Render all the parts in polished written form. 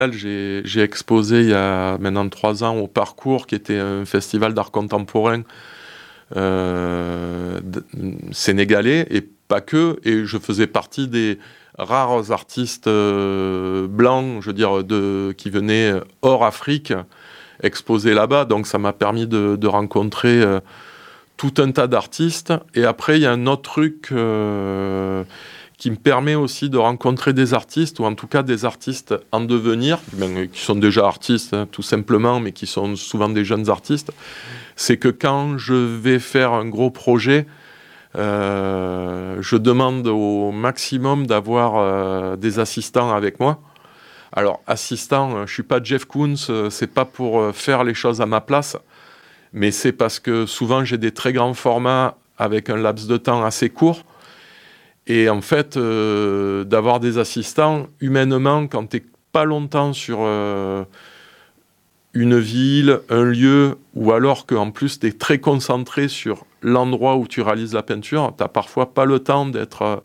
J'ai exposé il y a maintenant 3 ans au Parcours, qui était un festival d'art contemporain sénégalais, et pas que, et je faisais partie des rares artistes blancs, je veux dire, qui venaient hors Afrique, exposer là-bas, donc ça m'a permis de rencontrer tout un tas d'artistes. Et après, il y a un autre truc qui me permet aussi de rencontrer des artistes, ou en tout cas des artistes en devenir, qui sont déjà artistes, tout simplement, mais qui sont souvent des jeunes artistes. C'est que quand je vais faire un gros projet, je demande au maximum d'avoir des assistants avec moi. Alors, assistant, je suis pas Jeff Koons, c'est pas pour faire les choses à ma place, mais c'est parce que souvent j'ai des très grands formats avec un laps de temps assez court. Et en fait, d'avoir des assistants, humainement, quand tu n'es pas longtemps sur une ville, un lieu, ou alors qu'en plus tu es très concentré sur l'endroit où tu réalises la peinture, tu n'as parfois pas le temps d'être,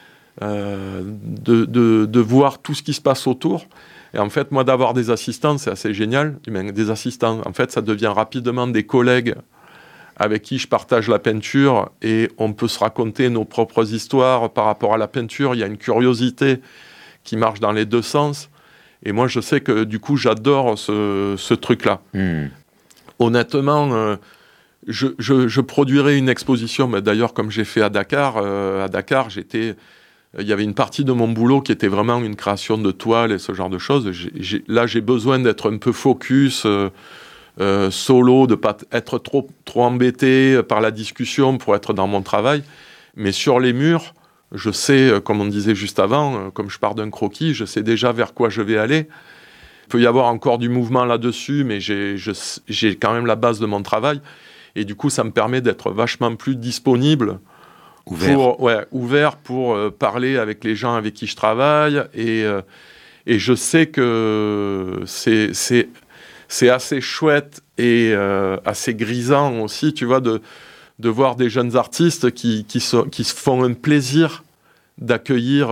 de voir tout ce qui se passe autour. Et en fait, moi, d'avoir des assistants, c'est assez génial. Des assistants, en fait, ça devient rapidement des collègues avec qui je partage la peinture, et on peut se raconter nos propres histoires par rapport à la peinture. Il y a une curiosité qui marche dans les deux sens. Et moi, je sais que du coup, j'adore ce truc-là. Honnêtement, je produirais une exposition, mais d'ailleurs, comme j'ai fait à Dakar, il y avait une partie de mon boulot qui était vraiment une création de toiles et ce genre de choses. Là, j'ai besoin d'être un peu focus, solo, de pas être trop embêté par la discussion pour être dans mon travail. Mais sur les murs, je sais, comme on disait juste avant, comme je pars d'un croquis, je sais déjà vers quoi je vais aller. Il peut y avoir encore du mouvement là-dessus, mais j'ai quand même la base de mon travail. Et du coup, ça me permet d'être vachement plus disponible, ouvert pour parler avec les gens avec qui je travaille. Et je sais que c'est assez chouette et assez grisant aussi, tu vois, de voir des jeunes artistes qui se font un plaisir d'accueillir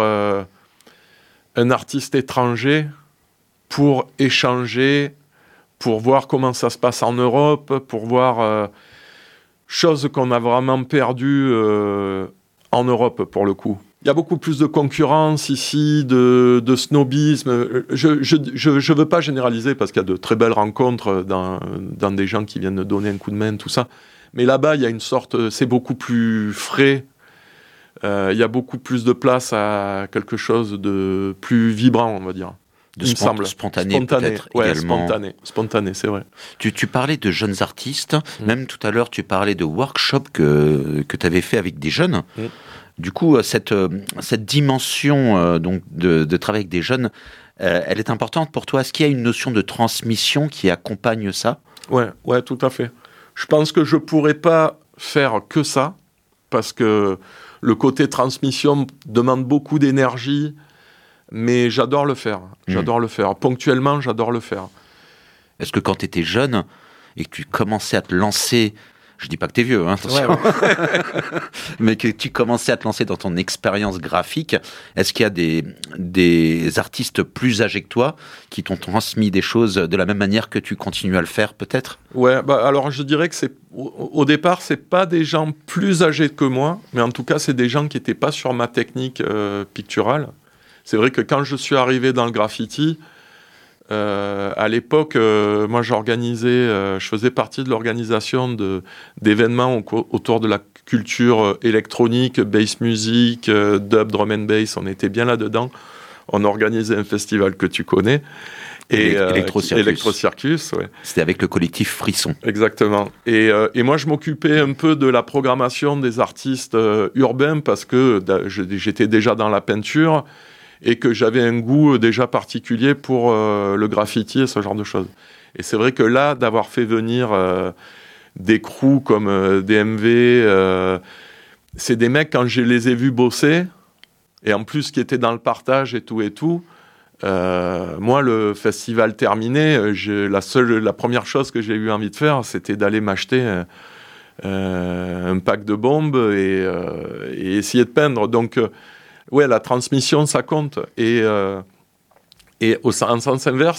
un artiste étranger pour échanger, pour voir comment ça se passe en Europe, pour voir chose qu'on a vraiment perdu en Europe, pour le coup. Il y a beaucoup plus de concurrence ici, de snobisme. Je veux pas généraliser, parce qu'il y a de très belles rencontres dans des gens qui viennent donner un coup de main, tout ça. Mais là-bas, il y a une sorte... C'est beaucoup plus frais. Il y a beaucoup plus de place à quelque chose de plus vibrant, on va dire. Spontané peut-être également. Spontané, c'est vrai. Tu parlais de jeunes artistes. Même tout à l'heure, tu parlais de workshops que tu avais fait avec des jeunes. Du coup, cette dimension donc de travail avec des jeunes, elle est importante pour toi. Est-ce qu'il y a une notion de transmission qui accompagne ça ? Ouais, tout à fait. Je pense que je pourrais pas faire que ça, parce que le côté transmission demande beaucoup d'énergie, mais j'adore le faire. Ponctuellement, j'adore le faire. Est-ce que quand tu étais jeune et que tu commençais à te lancer, je dis pas que t'es vieux, hein, attention, mais que tu commençais à te lancer dans ton expérience graphique, est-ce qu'il y a des artistes plus âgés que toi qui t'ont transmis des choses de la même manière que tu continues à le faire, peut-être ? Ouais, alors je dirais que au départ, c'est pas des gens plus âgés que moi, mais en tout cas, c'est des gens qui étaient pas sur ma technique picturale. C'est vrai que quand je suis arrivé dans le graffiti, à l'époque, moi je faisais partie de l'organisation d'événements autour de la culture électronique, bass music, dub, drum and bass, on était bien là-dedans. On organisait un festival que tu connais. Electrocircus, ouais. C'était avec le collectif Frisson. Exactement. Et moi, je m'occupais un peu de la programmation des artistes urbains, parce que j'étais déjà dans la peinture et que j'avais un goût déjà particulier pour le graffiti et ce genre de choses. Et c'est vrai que là, d'avoir fait venir des crews comme DMV, c'est des mecs, quand je les ai vus bosser, et en plus qui étaient dans le partage et tout, moi, le festival terminé, la première chose que j'ai eu envie de faire, c'était d'aller m'acheter un pack de bombes et essayer de peindre. Donc, ouais, la transmission, ça compte. Et en sens inverse,